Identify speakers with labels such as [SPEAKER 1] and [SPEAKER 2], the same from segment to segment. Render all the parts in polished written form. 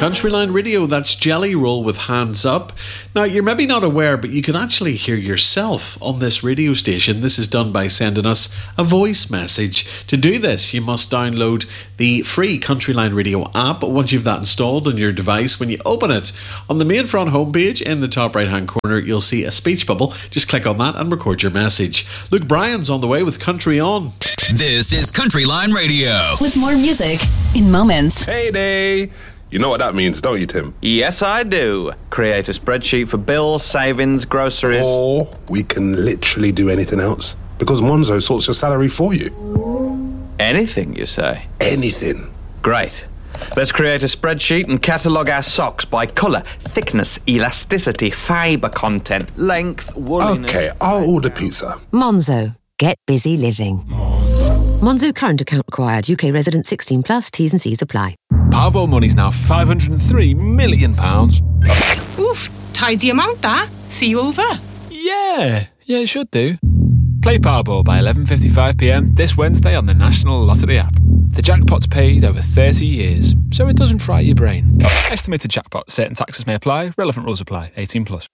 [SPEAKER 1] Countryline Radio. That's Jelly Roll with Hands Up. Now, you're maybe not aware, but you can actually hear yourself on this radio station. This is done by sending us a voice message. To do this, you must download the free Countryline Radio app. Once you've that installed on your device, when you open it, on the main front homepage in the top right-hand corner, you'll see a speech bubble. Just click on that and record your message. Luke Bryan's on the way with Country On.
[SPEAKER 2] This is Countryline Radio.
[SPEAKER 3] With more music in moments.
[SPEAKER 4] Payday! You know what that means, don't you, Tim?
[SPEAKER 5] Yes, I do. Create a spreadsheet for bills, savings, groceries.
[SPEAKER 4] Or we can literally do anything else. Because Monzo sorts your salary for you.
[SPEAKER 5] Anything, you say?
[SPEAKER 4] Anything.
[SPEAKER 5] Great. Let's create a spreadsheet and catalogue our socks by colour, thickness, elasticity, fibre content, length, wooliness...
[SPEAKER 4] Okay, I'll order pizza.
[SPEAKER 6] Monzo. Get busy living. Monzo current account required. UK resident 16 plus. T's and C's apply.
[SPEAKER 7] Powerball money's now £503 million.
[SPEAKER 8] Oof, tidy amount that. See you over.
[SPEAKER 7] Yeah, it should do. Play Powerball by 11:55pm this Wednesday on the National Lottery app. The jackpot's paid over 30 years, so it doesn't fry your brain. Estimated jackpot. Certain taxes may apply. Relevant rules apply. 18 plus.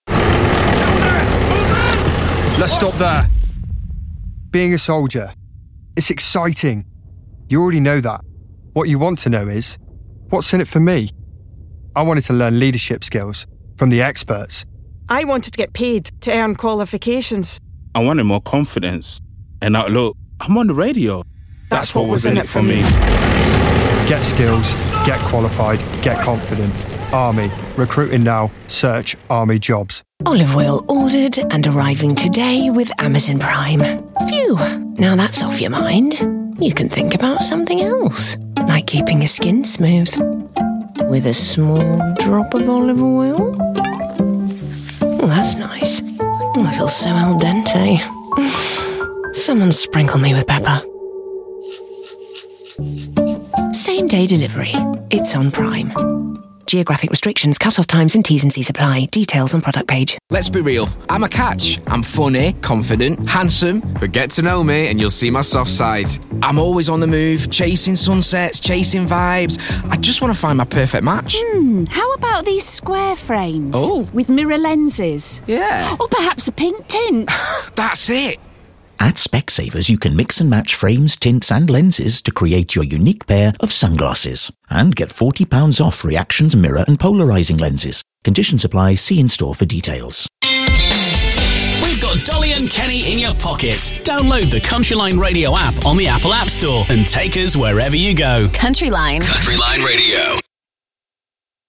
[SPEAKER 9] Let's stop there. Being a soldier, it's exciting. You already know that. What you want to know is, what's in it for me? I wanted to learn leadership skills from the experts.
[SPEAKER 8] I wanted to get paid to earn qualifications.
[SPEAKER 10] I wanted more confidence. And now look, I'm on the radio. That's what was in it for me.
[SPEAKER 9] Get skills, get qualified, get confident. Army. Recruiting now. Search Army jobs.
[SPEAKER 6] Olive oil ordered and arriving today with Amazon Prime. Phew, now that's off your mind. You can think about something else, like keeping your skin smooth with a small drop of olive oil. Oh, that's nice. Oh, I feel so al dente. Someone sprinkle me with pepper. Same day delivery. It's on Prime. Geographic restrictions, cut-off times and T's and C's apply. Details on product page.
[SPEAKER 11] Let's be real. I'm a catch. I'm funny, confident, handsome, but get to know me and you'll see my soft side. I'm always on the move, chasing sunsets, chasing vibes. I just want to find my perfect match.
[SPEAKER 12] How about these square frames?
[SPEAKER 11] Oh.
[SPEAKER 12] With mirror lenses?
[SPEAKER 11] Yeah.
[SPEAKER 12] Or perhaps a pink tint?
[SPEAKER 11] That's it.
[SPEAKER 2] At Specsavers, you can mix and match frames, tints and lenses to create your unique pair of sunglasses. And get £40 off reactions, mirror and polarising lenses. Conditions apply. See in-store for details.
[SPEAKER 13] We've got Dolly and Kenny in your pocket. Download the Countryline Radio app on the Apple App Store and take us wherever you go.
[SPEAKER 3] Countryline.
[SPEAKER 2] Countryline Radio.